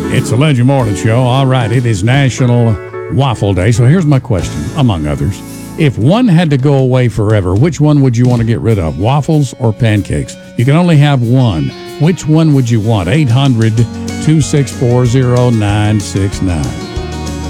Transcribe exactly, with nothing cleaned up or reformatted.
It's the Legend Morning Show. All right, it is National Waffle Day. So here's my question, among others. If one had to go away forever, which one would you want to get rid of, waffles or pancakes? You can only have one. Which one would you want? eight hundred, two six four, zero nine six nine.